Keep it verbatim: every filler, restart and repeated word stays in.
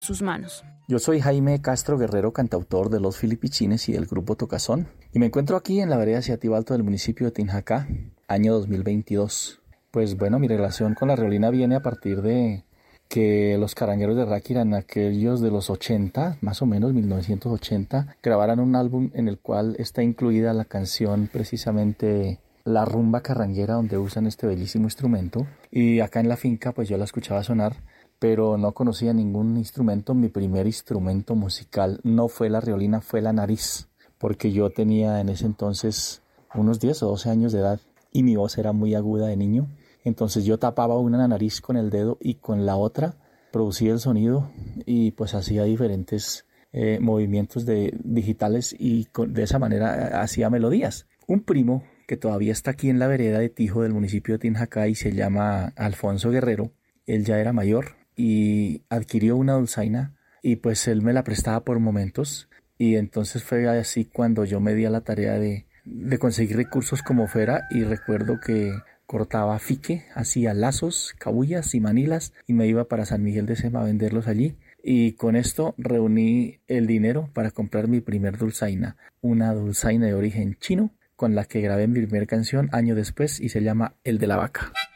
sus manos. Yo soy Jaime Castro Guerrero, cantautor de Los Filipichines y del grupo Tocazón, y me encuentro aquí en la vereda Ciatío Alto del municipio de Tinjacá, año dos mil veintidós. Pues bueno, mi relación con la Riolina viene a partir de que los Carangueros de Ráquira, en aquellos de los ochenta, más o menos mil novecientos ochenta, grabaran un álbum en el cual está incluida la canción precisamente La Rumba Carranguera, donde usan este bellísimo instrumento. Y acá en la finca pues yo la escuchaba sonar, pero no conocía ningún instrumento. Mi primer instrumento musical no fue la riolina, fue la nariz, porque yo tenía en ese entonces unos diez o doce años de edad y mi voz era muy aguda de niño. Entonces yo tapaba una nariz con el dedo y con la otra producía el sonido y pues hacía diferentes eh, movimientos de, digitales y con, de esa manera hacía melodías. Un primo que todavía está aquí en la vereda de Tijo del municipio de Tinjacá y se llama Alfonso Guerrero, él ya era mayor y adquirió una dulzaina y pues él me la prestaba por momentos y entonces fue así cuando yo me di a la tarea de, de conseguir recursos como fuera y recuerdo que cortaba fique, hacía lazos, cabullas y manilas y me iba para San Miguel de Sema a venderlos allí. Y con esto reuní el dinero para comprar mi primer dulzaina, una dulzaina de origen chino con la que grabé mi primera canción año después y se llama El de la Vaca.